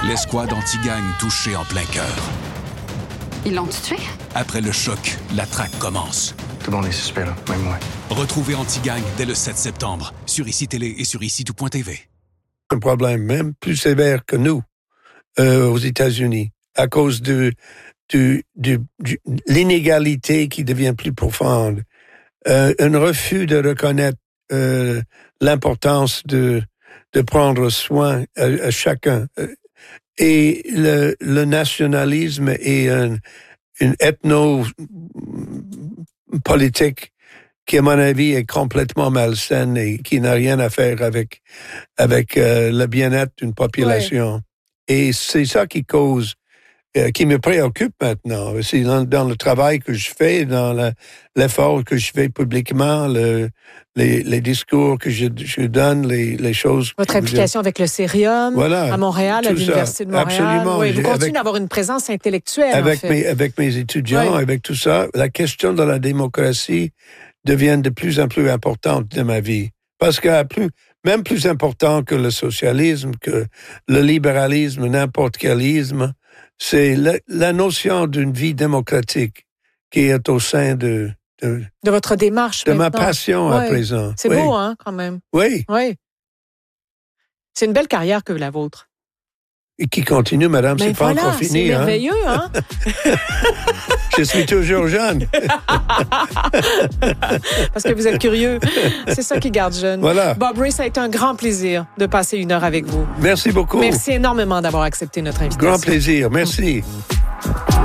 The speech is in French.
L'escouade anti-gang touchée en plein cœur. Ils l'ont tué? Après le choc, la traque commence. Tout le monde est suspect, là, même moi. Retrouvez Anti-Gang dès le 7 septembre sur ICI Télé et sur ICI-tout.tv. Un problème même plus sévère que nous aux États-Unis à cause de l'inégalité qui devient plus profonde. Un refus de reconnaître l'importance de prendre soin à chacun. Et le nationalisme et une ethno-politique qui, à mon avis, est complètement malsaine et qui n'a rien à faire avec le bien-être d'une population. Ouais. Et c'est ça qui cause, qui me préoccupe maintenant. C'est dans le travail que je fais, dans l'effort que je fais publiquement, les discours que je donne, les choses... Votre implication avec le Cérium, à Montréal, à l'Université de Montréal. Absolument. Oui, vous continuez d'avoir une présence intellectuelle, avec mes étudiants, avec tout ça. La question de la démocratie devient de plus en plus importante dans ma vie. Parce que même plus important que le socialisme, que le libéralisme, n'importe quel isme, c'est la notion d'une vie démocratique qui est au sein de votre démarche de maintenant. Ma passion à présent. C'est beau, hein, quand même. Oui. C'est une belle carrière que la vôtre. Et qui continue, madame, c'est pas encore fini. C'est merveilleux, hein? Je suis toujours jeune. Parce que vous êtes curieux. C'est ça qui garde jeune. Voilà. Bob Ray, ça a été un grand plaisir de passer 1 heure avec vous. Merci beaucoup. Merci énormément d'avoir accepté notre invitation. Grand plaisir. Merci.